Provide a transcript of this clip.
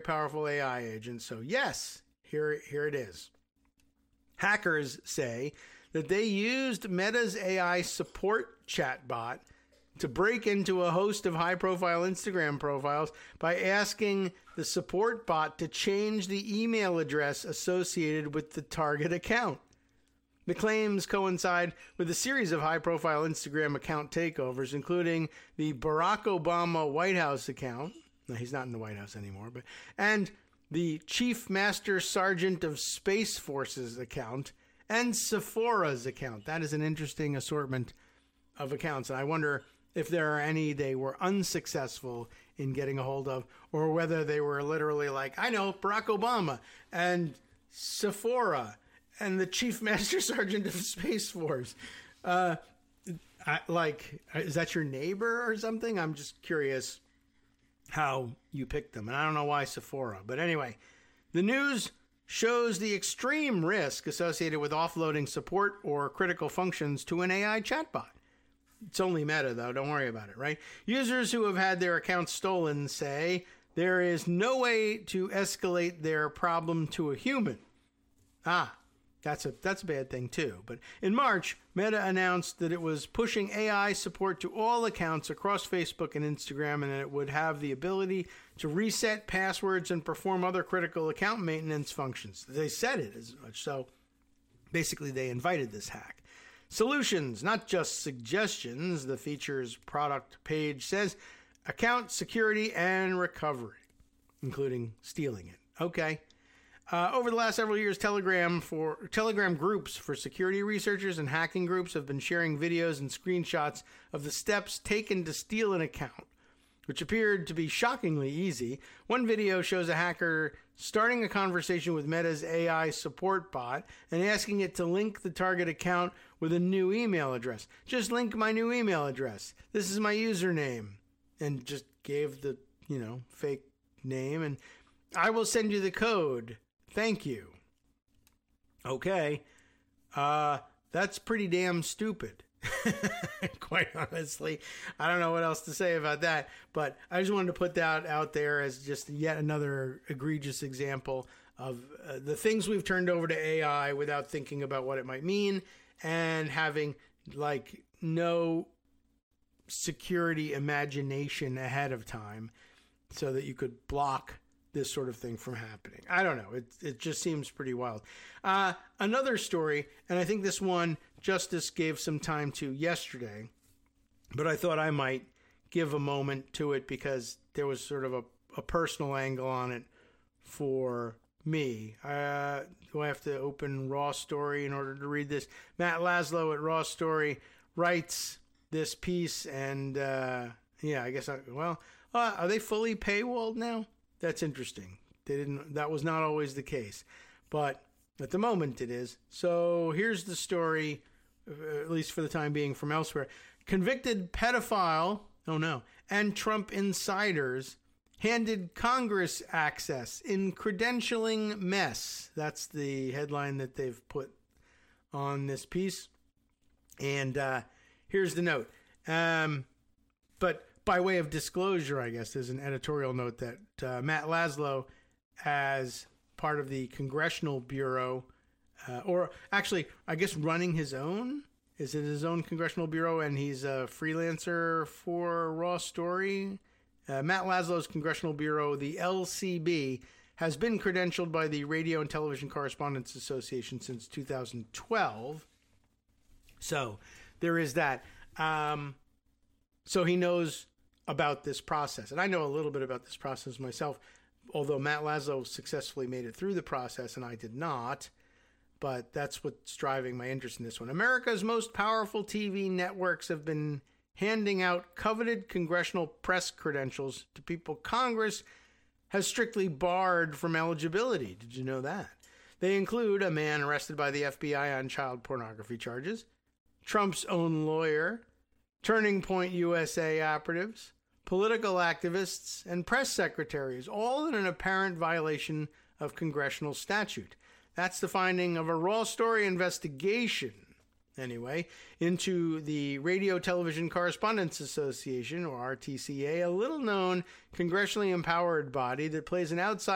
powerful AI agent. So yes, here it is. Hackers say that they used Meta's AI support chatbot to break into a host of high-profile Instagram profiles by asking the support bot to change the email address associated with the target account. The claims coincide with a series of high-profile Instagram account takeovers, including the Barack Obama White House account. No, he's not in the White House anymore, and the Chief Master Sergeant of Space Forces account, and Sephora's account. That is an interesting assortment of accounts, and I wonder if there are any they were unsuccessful in getting a hold of, or whether they were literally like, I know, Barack Obama and Sephora and the Chief Master Sergeant of Space Force. Is that your neighbor or something? I'm just curious how you picked them, and I don't know why Sephora. But anyway, the news shows the extreme risk associated with offloading support or critical functions to an AI chatbot. It's only Meta, though. Don't worry about it, right? Users who have had their accounts stolen say there is no way to escalate their problem to a human. That's a bad thing, too. But in March, Meta announced that it was pushing AI support to all accounts across Facebook and Instagram, and that it would have the ability to reset passwords and perform other critical account maintenance functions. They said it as much. So basically, they invited this hack. Solutions, not just suggestions, the feature's product page says, account security and recovery, including stealing it. Okay. Over the last several years, Telegram groups for security researchers and hacking groups have been sharing videos and screenshots of the steps taken to steal an account, which appeared to be shockingly easy. One video shows a hacker starting a conversation with Meta's AI support bot and asking it to link the target account with a new email address. Just link my new email address. This is my username. And just gave the, fake name. And I will send you the code. Thank you. Okay. That's pretty damn stupid. Quite honestly. I don't know what else to say about that. But I just wanted to put that out there as just yet another egregious example of the things we've turned over to AI without thinking about what it might mean and having no security imagination ahead of time so that you could block this sort of thing from happening. I don't know. It just seems pretty wild. Another story, and I think this one Justice gave some time to yesterday, but I thought I might give a moment to it because there was sort of a personal angle on it for me. Do I have to open Raw Story in order to read this? Matt Laszlo at Raw Story writes this piece, and are they fully paywalled now? That's interesting. That was not always the case, but at the moment it is. So here's the story, at least for the time being, from elsewhere. Convicted pedophile, and Trump insiders handed Congress access in credentialing mess. That's the headline that they've put on this piece. And here's the note. But by way of disclosure, I guess, there's an editorial note that Matt Laszlo, as part of the Congressional Bureau, or actually, I guess running his own? Is it his own Congressional Bureau, and he's a freelancer for Raw Story? Matt Laszlo's Congressional Bureau, the LCB, has been credentialed by the Radio and Television Correspondents Association since 2012. So there is that. So he knows about this process. And I know a little bit about this process myself, although Matt Laszlo successfully made it through the process and I did not. But that's what's driving my interest in this one. America's most powerful TV networks have been handing out coveted congressional press credentials to people Congress has strictly barred from eligibility. Did you know that? They include a man arrested by the FBI on child pornography charges, Trump's own lawyer, Turning Point USA operatives, political activists, and press secretaries, all in an apparent violation of congressional statute. That's the finding of a Raw Story investigation, anyway, into the Radio Television Correspondents Association, or RTCA, a little-known congressionally empowered body that plays an outside